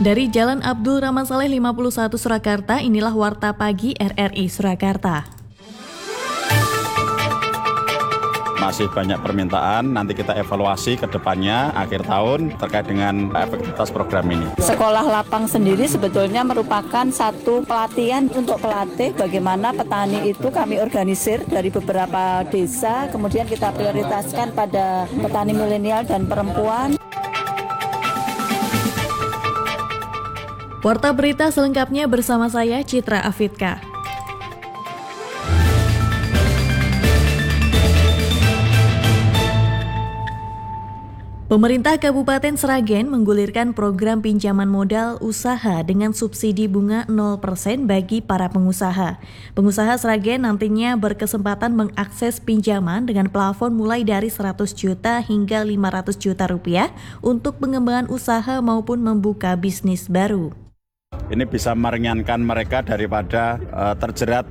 Dari Jalan Abdul Rahman Saleh 51 Surakarta, inilah Warta Pagi RRI Surakarta. Masih banyak permintaan, nanti kita evaluasi ke depannya akhir tahun terkait dengan efektivitas program ini. Sekolah lapang sendiri sebetulnya merupakan satu pelatihan untuk pelatih bagaimana petani itu kami organisir dari beberapa desa, kemudian kita prioritaskan pada petani milenial dan perempuan. Warta berita selengkapnya bersama saya Citra Afidka. Pemerintah Kabupaten Sragen menggulirkan program pinjaman modal usaha dengan subsidi bunga 0% bagi para pengusaha. Pengusaha Sragen nantinya berkesempatan mengakses pinjaman dengan plafon mulai dari 100 juta hingga 500 juta rupiah untuk pengembangan usaha maupun membuka bisnis baru. Ini bisa meringankan mereka daripada terjerat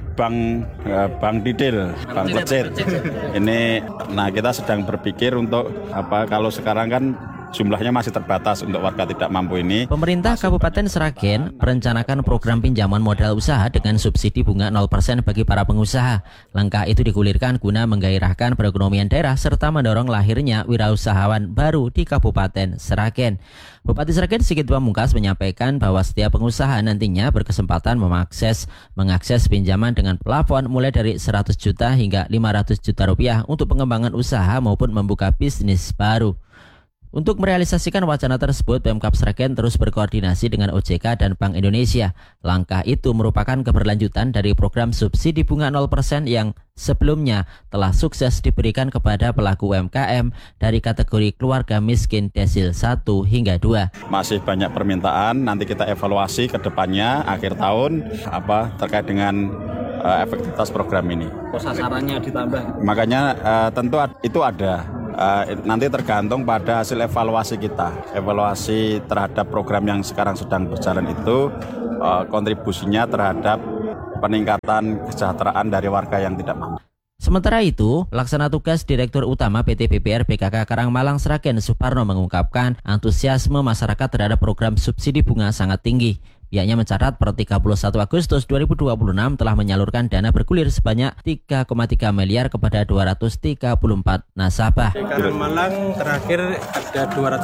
bank detail, bank lecet. Ini, kita sedang berpikir untuk kalau sekarang kan jumlahnya masih terbatas untuk warga tidak mampu ini. Pemerintah Kabupaten Sragen merencanakan program pinjaman modal usaha dengan subsidi bunga 0% bagi para pengusaha. Langkah itu digulirkan guna menggairahkan perekonomian daerah serta mendorong lahirnya wirausahawan baru di Kabupaten Sragen. Bupati Sragen Sigit Pamungkas menyampaikan bahwa setiap pengusaha nantinya berkesempatan mengakses pinjaman dengan plafon mulai dari 100 juta hingga 500 juta rupiah untuk pengembangan usaha maupun membuka bisnis baru. Untuk merealisasikan wacana tersebut, Pemkab Sragen terus berkoordinasi dengan OJK dan Bank Indonesia. Langkah itu merupakan keberlanjutan dari program subsidi bunga 0% yang sebelumnya telah sukses diberikan kepada pelaku UMKM dari kategori keluarga miskin desil 1 hingga 2. Masih banyak permintaan, nanti kita evaluasi ke depannya akhir tahun terkait dengan efektivitas program ini. Sasarannya ditambah. Makanya tentu itu ada. Nanti tergantung pada hasil evaluasi kita. Evaluasi terhadap program yang sekarang sedang berjalan itu kontribusinya terhadap peningkatan kesejahteraan dari warga yang tidak mampu. Sementara itu, Pelaksana Tugas Direktur Utama PT BPR BKK Karangmalang Sragen Suparno mengungkapkan antusiasme masyarakat terhadap program subsidi bunga sangat tinggi. Pihaknya mencatat per 31 Agustus 2026 telah menyalurkan dana bergulir sebanyak 3,3 miliar kepada 234 nasabah. Di Karangmalang terakhir ada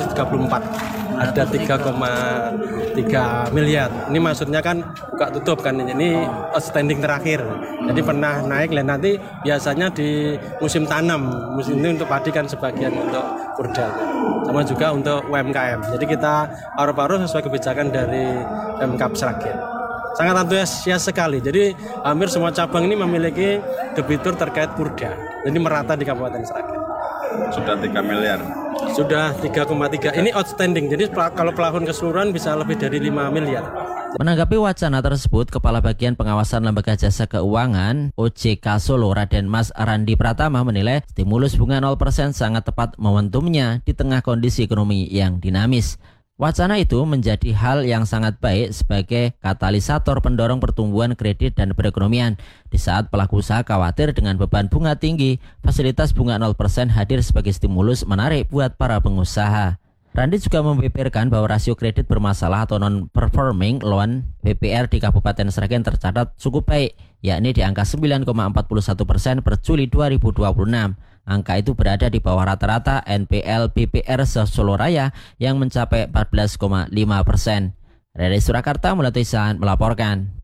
234, ada 3,3 miliar. Ini maksudnya kan buka tutup kan, ini outstanding terakhir. Jadi pernah naik, dan nanti biasanya di musim tanam, musim ini untuk padi kan sebagian untuk kurda, sama juga untuk UMKM. Jadi kita paruh-paruh sesuai kebijakan dari Pemkab Sragen. Sangat antusias sekali. Jadi hampir semua cabang ini memiliki debitur terkait kurda. Jadi merata di Kabupaten Sragen. Sudah 3 miliar. Sudah 3,3. Ini outstanding. Jadi kalau plafon keseluruhan bisa lebih dari 5 miliar. Menanggapi wacana tersebut, Kepala Bagian Pengawasan Lembaga Jasa Keuangan OJK Solo Raden Mas Randi Pratama menilai stimulus bunga 0% sangat tepat momentumnya di tengah kondisi ekonomi yang dinamis. Wacana itu menjadi hal yang sangat baik sebagai katalisator pendorong pertumbuhan kredit dan perekonomian. Di saat pelaku usaha khawatir dengan beban bunga tinggi, fasilitas bunga 0% hadir sebagai stimulus menarik buat para pengusaha. Randi juga membeberkan bahwa rasio kredit bermasalah atau non-performing loan BPR di Kabupaten Sragen tercatat cukup baik, yakni di angka 9,41% per Juli 2026. Angka itu berada di bawah rata-rata NPL BPR se-Solo Raya yang mencapai 14,5%. Dari Surakarta, Mulatu Ihsan melaporkan.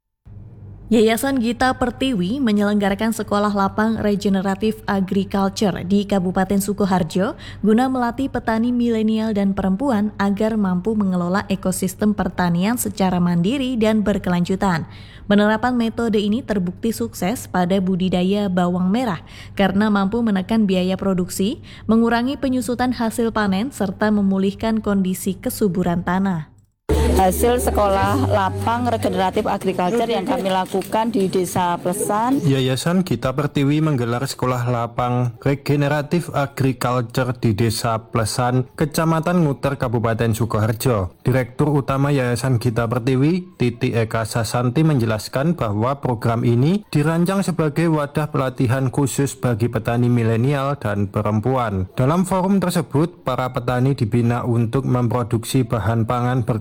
Yayasan Gita Pertiwi menyelenggarakan sekolah lapang regeneratif agriculture di Kabupaten Sukoharjo guna melatih petani milenial dan perempuan agar mampu mengelola ekosistem pertanian secara mandiri dan berkelanjutan. Penerapan metode ini terbukti sukses pada budidaya bawang merah karena mampu menekan biaya produksi, mengurangi penyusutan hasil panen, serta memulihkan kondisi kesuburan tanah. Hasil sekolah lapang regeneratif agriculture yang kami lakukan di Desa Plesan. Yayasan Gita Pertiwi menggelar sekolah lapang regeneratif agriculture di Desa Plesan, Kecamatan Nguter, Kabupaten Sukoharjo. Direktur Utama Yayasan Gita Pertiwi, Titi Eka Sasanti menjelaskan bahwa program ini dirancang sebagai wadah pelatihan khusus bagi petani milenial dan perempuan. Dalam forum tersebut, para petani dibina untuk memproduksi bahan pangan berkualitas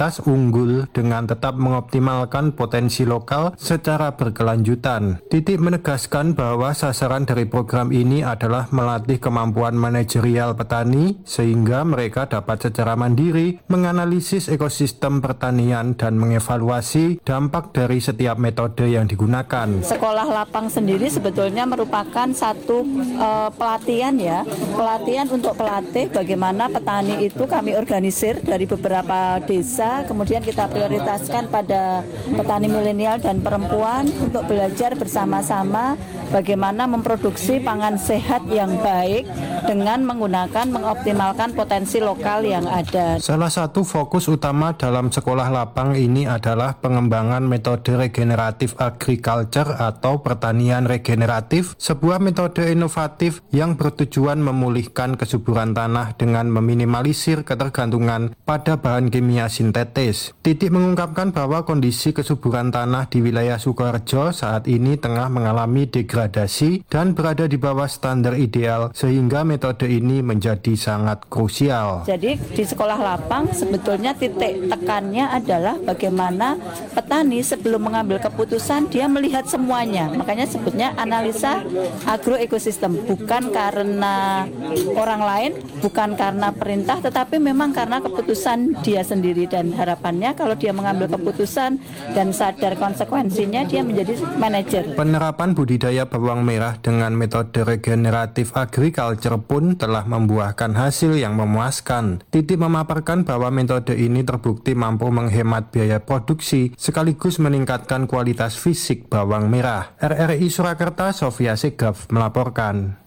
varietas unggul dengan tetap mengoptimalkan potensi lokal secara berkelanjutan. Titik menegaskan bahwa sasaran dari program ini adalah melatih kemampuan manajerial petani sehingga mereka dapat secara mandiri menganalisis ekosistem pertanian dan mengevaluasi dampak dari setiap metode yang digunakan. Sekolah lapang sendiri sebetulnya merupakan satu pelatihan untuk pelatih bagaimana petani itu kami organisir dari beberapa desa, kemudian kita prioritaskan pada petani milenial dan perempuan untuk belajar bersama-sama bagaimana memproduksi pangan sehat yang baik dengan mengoptimalkan potensi lokal yang ada. Salah satu fokus utama dalam sekolah lapang ini adalah pengembangan metode regeneratif agriculture atau pertanian regeneratif, sebuah metode inovatif yang bertujuan memulihkan kesuburan tanah dengan meminimalisir ketergantungan pada bahan kimia sintetis. Titik mengungkapkan bahwa kondisi kesuburan tanah di wilayah Sukoharjo saat ini tengah mengalami degradasi dan berada di bawah standar ideal sehingga metode ini menjadi sangat krusial. Jadi di sekolah lapang sebetulnya titik tekannya adalah bagaimana petani sebelum mengambil keputusan dia melihat semuanya. Makanya sebutnya analisa agroekosistem, bukan karena orang lain, bukan karena perintah, tetapi memang karena keputusan dia sendiri. Dan harapannya kalau dia mengambil keputusan dan sadar konsekuensinya, dia menjadi manajer. Penerapan budidaya bawang merah dengan metode regeneratif agriculture pun telah membuahkan hasil yang memuaskan. Titik memaparkan bahwa metode ini terbukti mampu menghemat biaya produksi sekaligus meningkatkan kualitas fisik bawang merah. RRI Surakarta, Sofia Segaf melaporkan.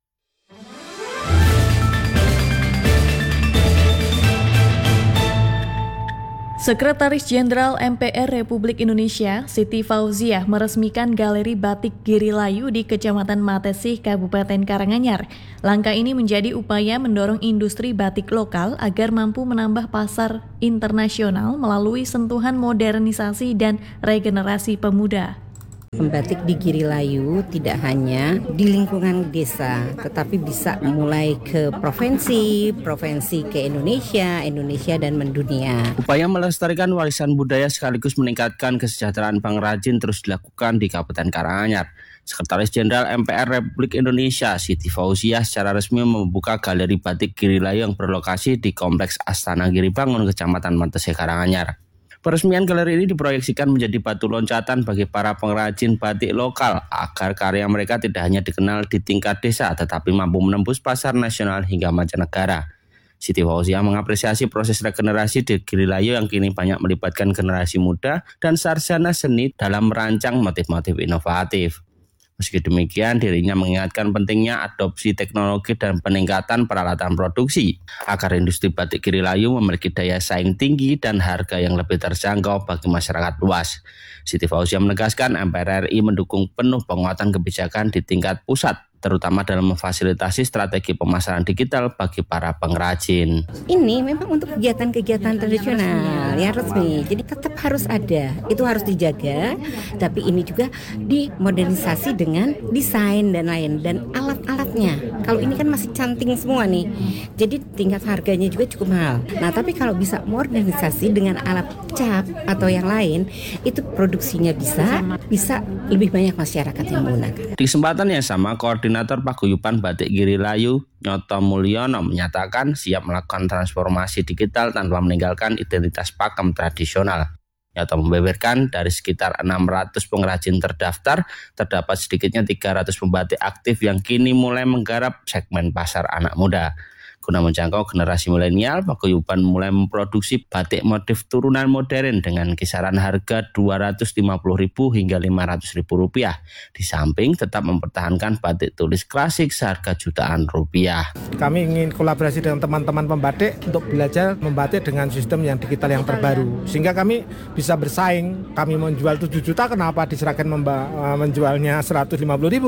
Sekretaris Jenderal MPR Republik Indonesia, Siti Fauziah, meresmikan Galeri Batik Girilayu di Kecamatan Matesih, Kabupaten Karanganyar. Langkah ini menjadi upaya mendorong industri batik lokal agar mampu menambah pasar internasional melalui sentuhan modernisasi dan regenerasi pemuda. Membatik di Girilayu tidak hanya di lingkungan desa, tetapi bisa mulai ke provinsi ke Indonesia dan mendunia. Upaya melestarikan warisan budaya sekaligus meningkatkan kesejahteraan pengrajin terus dilakukan di Kabupaten Karanganyar. Sekretaris Jenderal MPR Republik Indonesia, Siti Fauziah, secara resmi membuka Galeri Batik Girilayu yang berlokasi di Kompleks Astana Giribangun, Kecamatan Matesih, Karanganyar. Peresmian galeri ini diproyeksikan menjadi batu loncatan bagi para pengrajin batik lokal agar karya mereka tidak hanya dikenal di tingkat desa tetapi mampu menembus pasar nasional hingga mancanegara. Siti Fauziah mengapresiasi proses regenerasi di Girilayu yang kini banyak melibatkan generasi muda dan sarjana seni dalam merancang motif-motif inovatif. Meski demikian, dirinya mengingatkan pentingnya adopsi teknologi dan peningkatan peralatan produksi agar industri batik Girilayu memiliki daya saing tinggi dan harga yang lebih terjangkau bagi masyarakat luas. Siti Fauziah menegaskan MPR RI mendukung penuh penguatan kebijakan di tingkat pusat, terutama dalam memfasilitasi strategi pemasaran digital bagi para pengrajin. Ini memang untuk kegiatan-kegiatan tradisional yang resmi, jadi tetap harus ada, itu harus dijaga, tapi ini juga dimodernisasi dengan desain dan lain, dan alat-alatnya. Kalau ini kan masih canting semua nih, jadi tingkat harganya juga cukup mahal. Nah, tapi kalau bisa modernisasi dengan alat cap atau yang lain, itu produksinya bisa lebih banyak masyarakat yang menggunakan. Di kesempatan yang sama, Koordinator Paguyuban Batik Girilayu, Nyoto Mulyono, menyatakan siap melakukan transformasi digital tanpa meninggalkan identitas pakem tradisional. Nyoto membeberkan dari sekitar 600 pengrajin terdaftar, terdapat sedikitnya 300 pembatik aktif yang kini mulai menggarap segmen pasar anak muda. Guna menjangkau generasi milenial, Paguyuban mulai memproduksi batik motif turunan modern dengan kisaran harga Rp250.000 hingga Rp500.000. Di samping tetap mempertahankan batik tulis klasik seharga jutaan rupiah. Kami ingin kolaborasi dengan teman-teman pembatik untuk belajar membatik dengan sistem yang digital yang terbaru. Sehingga kami bisa bersaing. Kami menjual 7 juta, kenapa diserahkan menjualnya Rp150.000?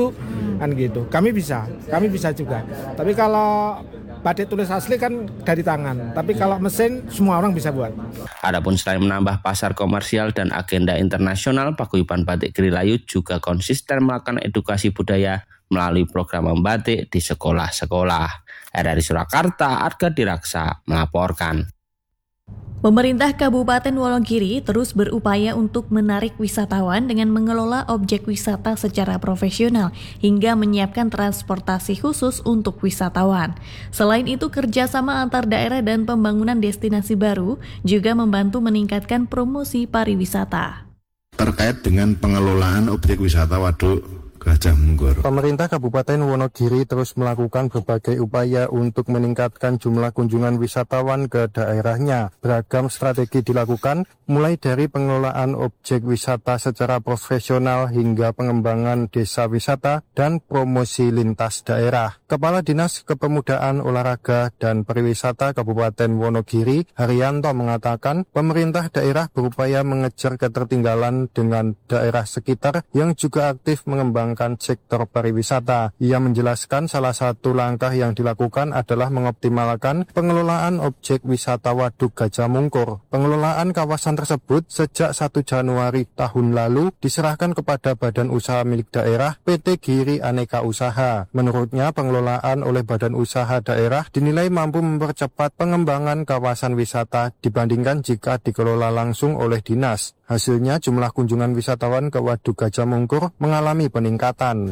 Kan gitu. Kami bisa juga. Tapi kalau batik tulis asli kan dari tangan, tapi kalau mesin semua orang bisa buat. Adapun selain menambah pasar komersial dan agenda internasional, Paguyuban Batik Girilayu juga konsisten melakukan edukasi budaya melalui program membatik di sekolah-sekolah. RRI Surakarta, Arga Diraksa melaporkan. Pemerintah Kabupaten Wonogiri terus berupaya untuk menarik wisatawan dengan mengelola objek wisata secara profesional hingga menyiapkan transportasi khusus untuk wisatawan. Selain itu, kerjasama antar daerah dan pembangunan destinasi baru juga membantu meningkatkan promosi pariwisata. Terkait dengan pengelolaan objek wisata Waduk Gajah Mungkur, pemerintah Kabupaten Wonogiri terus melakukan berbagai upaya untuk meningkatkan jumlah kunjungan wisatawan ke daerahnya. Beragam strategi dilakukan, mulai dari pengelolaan objek wisata secara profesional hingga pengembangan desa wisata dan promosi lintas daerah. Kepala Dinas Kepemudaan, Olahraga, dan Pariwisata Kabupaten Wonogiri, Haryanto, mengatakan pemerintah daerah berupaya mengejar ketertinggalan dengan daerah sekitar yang juga aktif mengembangkan sektor pariwisata. Ia menjelaskan salah satu langkah yang dilakukan adalah mengoptimalkan pengelolaan objek wisata Waduk Gajah Mungkur. Pengelolaan kawasan tersebut sejak 1 Januari tahun lalu diserahkan kepada Badan Usaha Milik Daerah PT Giri Aneka Usaha. Menurutnya, pengelolaan oleh Badan Usaha Daerah dinilai mampu mempercepat pengembangan kawasan wisata dibandingkan jika dikelola langsung oleh dinas. Hasilnya, jumlah kunjungan wisatawan ke Waduk Gajah Mungkur mengalami peningkatan.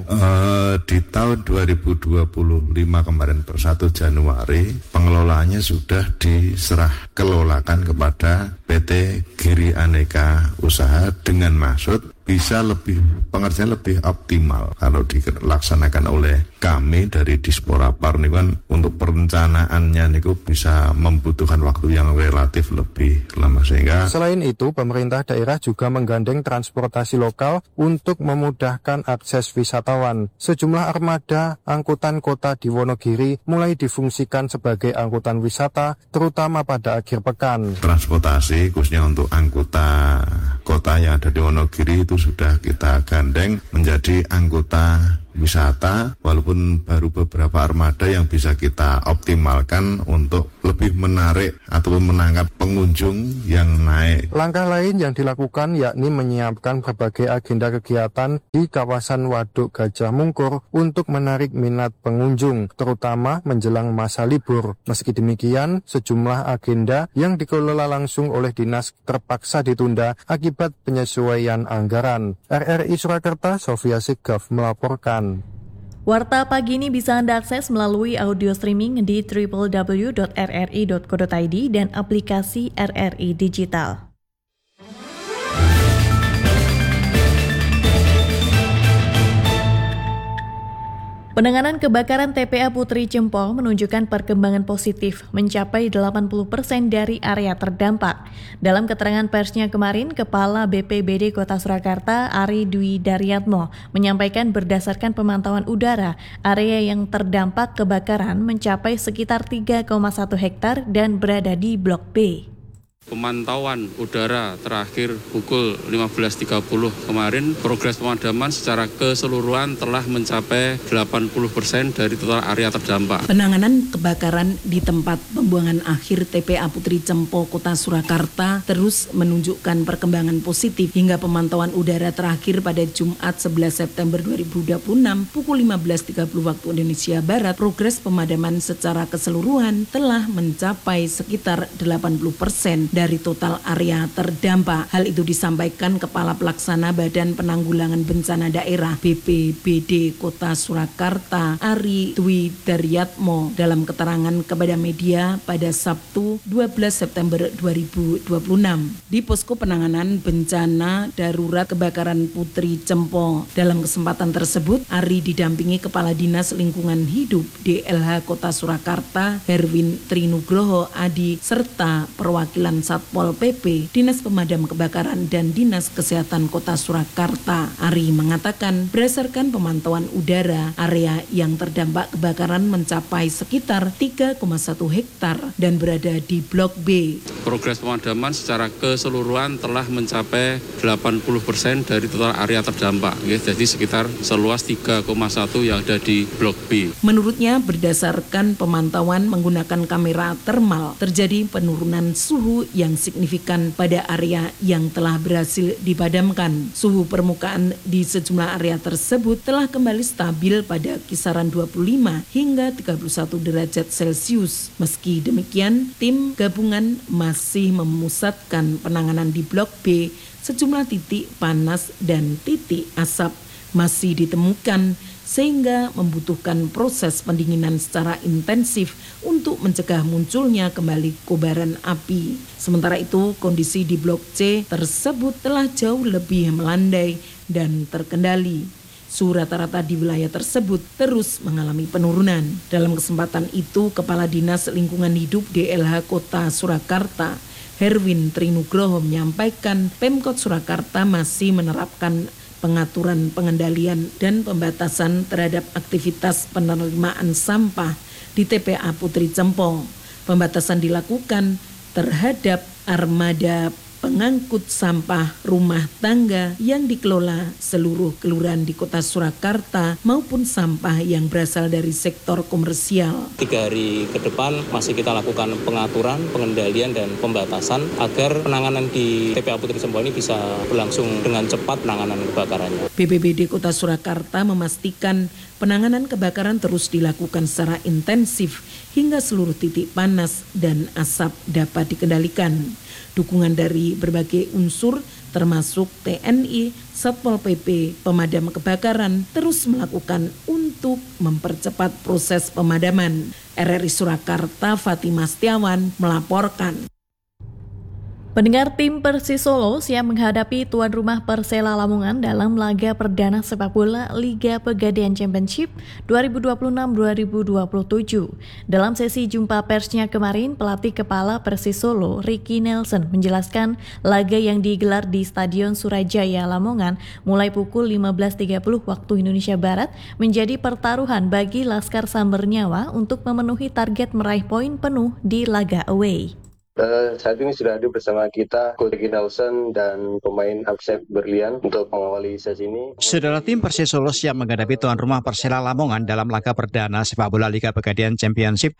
Di tahun 2025 kemarin per 1 Januari, pengelolaannya sudah diserah kelolakan kepada PT Giri Aneka Usaha dengan maksud bisa pengerjaan lebih optimal kalau dilaksanakan oleh kami dari Disporapar ini kan untuk perencanaannya niku bisa membutuhkan waktu yang relatif lebih lama sehingga. Selain itu, pemerintah daerah juga menggandeng transportasi lokal untuk memudahkan akses wisatawan. Sejumlah armada angkutan kota di Wonogiri mulai difungsikan sebagai angkutan wisata, terutama pada akhir pekan. Transportasi khususnya untuk anggota kota yang ada di Wonogiri itu sudah kita gandeng menjadi anggota wisata, walaupun baru beberapa armada yang bisa kita optimalkan untuk lebih menarik ataupun menangkap pengunjung yang naik. Langkah lain yang dilakukan yakni menyiapkan berbagai agenda kegiatan di kawasan Waduk Gajah Mungkur untuk menarik minat pengunjung, terutama menjelang masa libur. Meski demikian, sejumlah agenda yang dikelola langsung oleh dinas terpaksa ditunda akibat penyesuaian anggaran. RRI Surakarta, Sofia Sigaf melaporkan. Warta pagi ini bisa Anda akses melalui audio streaming di www.rri.co.id dan aplikasi RRI Digital. Penanganan kebakaran TPA Putri Cempo menunjukkan perkembangan positif mencapai 80% dari area terdampak. Dalam keterangan persnya kemarin, Kepala BPBD Kota Surakarta Ari Dwi Daryatmo menyampaikan berdasarkan pemantauan udara, area yang terdampak kebakaran mencapai sekitar 3,1 hektar dan berada di Blok B. Pemantauan udara terakhir pukul 15.30 kemarin, progres pemadaman secara keseluruhan telah mencapai 80% dari total area terdampak. Penanganan kebakaran di tempat pembuangan akhir TPA Putri Cempo Kota Surakarta terus menunjukkan perkembangan positif hingga pemantauan udara terakhir pada Jumat 11 September 2026 pukul 15.30 waktu Indonesia Barat. Progres pemadaman secara keseluruhan telah mencapai sekitar 80% dari total area terdampak. Hal itu disampaikan Kepala Pelaksana Badan Penanggulangan Bencana Daerah BPBD Kota Surakarta Ari Dwi Daryatmo dalam keterangan kepada media pada Sabtu 12 September 2026 di Posko Penanganan Bencana Darurat Kebakaran Putri Cempo. Dalam kesempatan tersebut, Ari didampingi Kepala Dinas Lingkungan Hidup DLH Kota Surakarta Herwin Trinugroho Adi serta perwakilan Satpol PP, Dinas Pemadam Kebakaran dan Dinas Kesehatan Kota Surakarta. Ari mengatakan berdasarkan pemantauan udara, area yang terdampak kebakaran mencapai sekitar 3,1 hektar dan berada di Blok B. Progres pemadaman secara keseluruhan telah mencapai 80% dari total area terdampak. Jadi sekitar seluas 3,1 yang ada di Blok B. Menurutnya berdasarkan pemantauan menggunakan kamera termal, terjadi penurunan suhu yang signifikan pada area yang telah berhasil dipadamkan. Suhu permukaan di sejumlah area tersebut telah kembali stabil pada kisaran 25 hingga 31 derajat Celcius. Meski demikian, tim gabungan masih masih memusatkan penanganan di Blok B, sejumlah titik panas dan titik asap masih ditemukan sehingga membutuhkan proses pendinginan secara intensif untuk mencegah munculnya kembali kobaran api. Sementara itu, kondisi di Blok C tersebut telah jauh lebih melandai dan terkendali. Suhu rata-rata di wilayah tersebut terus mengalami penurunan. Dalam kesempatan itu, Kepala Dinas Lingkungan Hidup DLH Kota Surakarta, Herwin Trinugroho menyampaikan Pemkot Surakarta masih menerapkan pengaturan pengendalian dan pembatasan terhadap aktivitas penerimaan sampah di TPA Putri Cempo. Pembatasan dilakukan terhadap armada pengangkut sampah rumah tangga yang dikelola seluruh kelurahan di Kota Surakarta maupun sampah yang berasal dari sektor komersial. 3 hari ke depan masih kita lakukan pengaturan, pengendalian dan pembatasan agar penanganan di TPA Putri Cempo ini bisa berlangsung dengan cepat penanganan kebakarannya. BPBD Kota Surakarta memastikan penanganan kebakaran terus dilakukan secara intensif hingga seluruh titik panas dan asap dapat dikendalikan. Dukungan dari berbagai unsur termasuk TNI, Satpol PP, pemadam kebakaran terus melakukan untuk mempercepat proses pemadaman. RRI Surakarta, Fatimah Setiawan melaporkan. Pendengar, tim Persis Solo siap menghadapi tuan rumah Persela Lamongan dalam laga perdana sepak bola Liga Pegadaian Championship 2026-2027. Dalam sesi jumpa persnya kemarin, pelatih kepala Persis Solo, Ricky Nelson, menjelaskan laga yang digelar di Stadion Surajaya Lamongan mulai pukul 15.30 waktu Indonesia Barat menjadi pertaruhan bagi Laskar Sambernyawa untuk memenuhi target meraih poin penuh di laga away. Saat ini sudah ada bersama kita Coach Ricky Nelson dan pemain Aksep Berlian untuk mengawali sesi ini. Saudara, tim Persis Solo siap menghadapi tuan rumah Persela Lamongan dalam laga perdana sepak bola Liga Pegadaian Championship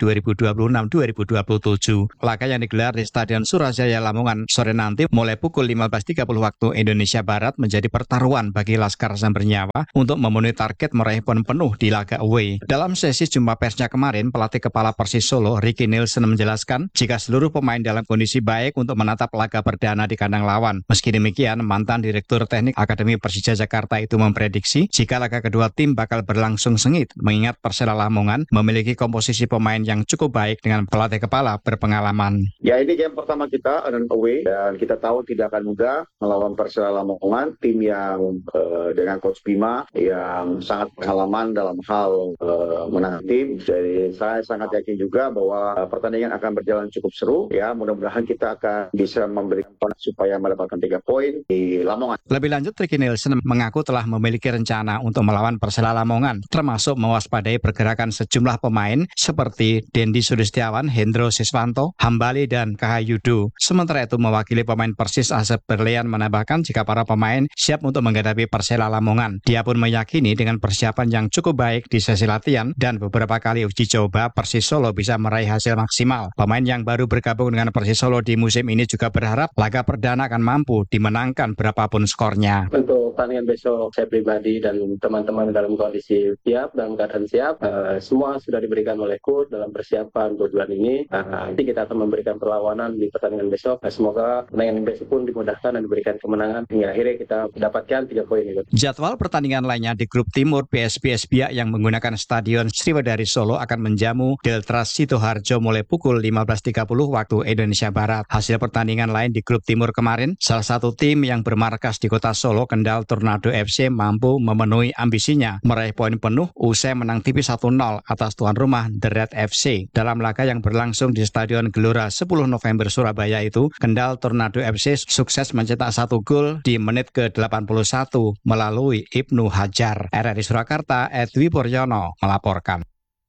2026-2027. Laga yang digelar di Stadion Surajaya Lamongan sore nanti mulai pukul 15.30 waktu Indonesia Barat menjadi pertaruhan bagi Laskar Sambernyawa untuk memenuhi target meraih poin penuh di laga away. Dalam sesi jumpa persnya kemarin, pelatih kepala Persis Solo, Ricky Nelson, menjelaskan jika seluruh pemain dalam kondisi baik untuk menatap laga perdana di kandang lawan. Meski demikian, mantan Direktur Teknik Akademi Persija Jakarta itu memprediksi jika laga kedua tim bakal berlangsung sengit, mengingat Persela Lamongan memiliki komposisi pemain yang cukup baik dengan pelatih kepala berpengalaman. Ya, ini game pertama kita on away dan kita tahu tidak akan mudah melawan Persela Lamongan, tim yang dengan Coach Bima yang sangat pengalaman dalam hal menang tim. Jadi saya sangat yakin juga bahwa pertandingan akan berjalan cukup seru. Ya, mudah-mudahan kita akan bisa memberikan supaya mendapatkan 3 poin di Lamongan. Lebih lanjut, Ricky Nelson mengaku telah memiliki rencana untuk melawan Persela Lamongan, termasuk mewaspadai pergerakan sejumlah pemain seperti Dendi Sulistiawan, Hendro Siswanto, Hambali, dan Kahayudo. Sementara itu, mewakili pemain Persis, Aksep Berlian menambahkan jika para pemain siap untuk menghadapi Persela Lamongan. Dia pun meyakini dengan persiapan yang cukup baik di sesi latihan dan beberapa kali uji coba, Persis Solo bisa meraih hasil maksimal. Pemain yang baru bergabung dengan Persis Solo di musim ini juga berharap laga perdana akan mampu dimenangkan berapapun skornya. Untuk pertandingan besok, saya pribadi dan teman-teman dalam kondisi siap, dalam keadaan siap. Semua sudah diberikan oleh coach dalam persiapan untuk bulan ini. Nanti kita akan memberikan perlawanan di pertandingan besok. Semoga pertandingan besok pun dimudahkan dan diberikan kemenangan hingga akhirnya kita mendapatkan 3 poin. Jadwal pertandingan lainnya di grup timur, PSBS Biak yang menggunakan Stadion Sriwedari Solo akan menjamu Deltras Sidoarjo mulai pukul 15.30 waktu Indonesia Barat. Hasil pertandingan lain di grup timur kemarin, salah satu tim yang bermarkas di kota Solo, Kendal Tornado FC, mampu memenuhi ambisinya meraih poin penuh usai menang tipis 1-0 atas tuan rumah The Red FC. Dalam laga yang berlangsung di Stadion Gelora 10 November Surabaya itu, Kendal Tornado FC sukses mencetak 1 gol di menit ke-81 melalui Ibnu Hajar. RRI Surakarta, Edwi Puryono melaporkan.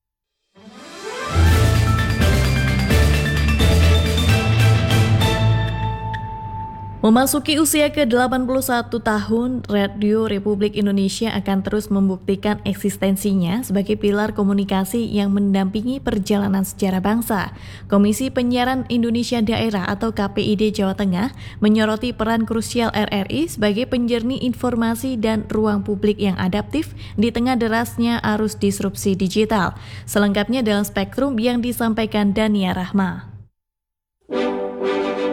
Memasuki usia ke-81 tahun, Radio Republik Indonesia akan terus membuktikan eksistensinya sebagai pilar komunikasi yang mendampingi perjalanan sejarah bangsa. Komisi Penyiaran Indonesia Daerah atau KPID Jawa Tengah menyoroti peran krusial RRI sebagai penjernih informasi dan ruang publik yang adaptif di tengah derasnya arus disrupsi digital. Selengkapnya dalam Spektrum yang disampaikan Dania Rahma.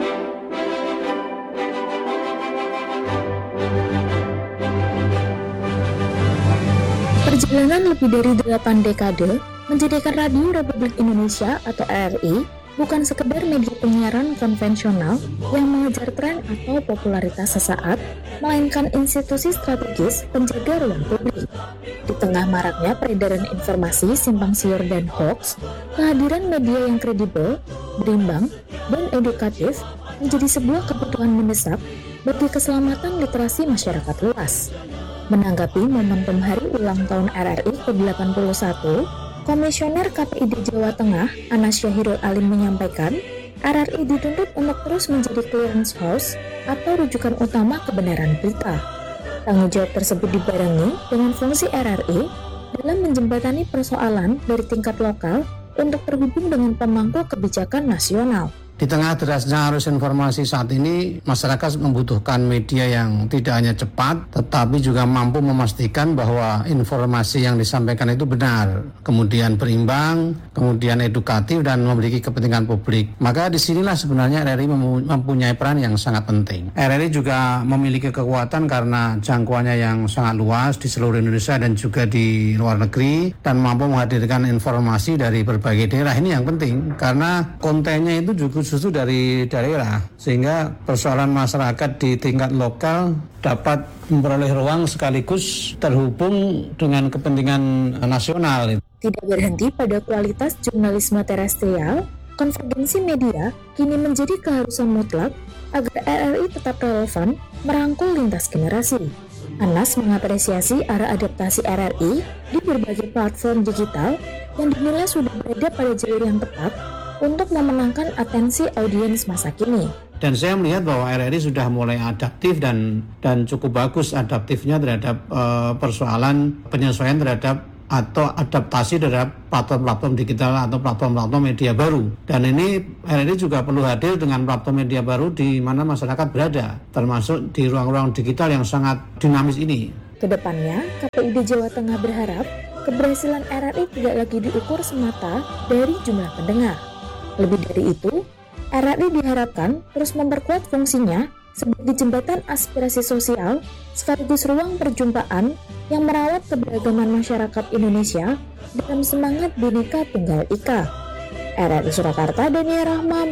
Perjalanan lebih dari 8 dekade menjadikan Radio Republik Indonesia atau RRI bukan sekedar media penyiaran konvensional yang mengejar tren atau popularitas sesaat, melainkan institusi strategis penjaga ruang publik. Di tengah maraknya peredaran informasi simpang siur dan hoax, kehadiran media yang kredibel, berimbang, dan edukatif menjadi sebuah kebutuhan mendesak bagi keselamatan literasi masyarakat luas. Menanggapi momentum hari ulang tahun RRI ke-81, Komisioner KPID Jawa Tengah, Anas Syahirul Alim menyampaikan, RRI dituntut untuk terus menjadi clearance house atau rujukan utama kebenaran berita. Tanggung jawab tersebut dibarengi dengan fungsi RRI dalam menjembatani persoalan dari tingkat lokal untuk terhubung dengan pemangku kebijakan nasional. Di tengah derasnya arus informasi saat ini, masyarakat membutuhkan media yang tidak hanya cepat, tetapi juga mampu memastikan bahwa informasi yang disampaikan itu benar, kemudian berimbang, kemudian edukatif, dan memiliki kepentingan publik. Maka disinilah sebenarnya RRI mempunyai peran yang sangat penting. RRI juga memiliki kekuatan karena jangkauannya yang sangat luas di seluruh Indonesia dan juga di luar negeri, dan mampu menghadirkan informasi dari berbagai daerah. Ini yang penting, karena kontennya itu juga justru dari daerah, sehingga persoalan masyarakat di tingkat lokal dapat memperoleh ruang sekaligus terhubung dengan kepentingan nasional. Tidak berhenti pada kualitas jurnalisme terestrial, konvergensi media kini menjadi keharusan mutlak agar RRI tetap relevan merangkul lintas generasi. Anas mengapresiasi arah adaptasi RRI di berbagai platform digital yang dinilai sudah berada pada jalur yang tepat untuk memenangkan atensi audiens masa kini. Dan saya melihat bahwa RRI sudah mulai adaptif dan cukup bagus adaptifnya terhadap persoalan penyesuaian terhadap atau adaptasi terhadap platform-platform digital atau platform-platform media baru. Dan ini RRI juga perlu hadir dengan platform media baru di mana masyarakat berada, termasuk di ruang-ruang digital yang sangat dinamis ini. Kedepannya, KPID Jawa Tengah berharap keberhasilan RRI tidak lagi diukur semata dari jumlah pendengar. Lebih dari itu, RRI diharapkan terus memperkuat fungsinya sebagai jembatan aspirasi sosial sekaligus ruang perjumpaan yang merawat keberagaman masyarakat Indonesia dalam semangat Bhinneka Tunggal Ika. RRI Surakarta, Dania Rahma.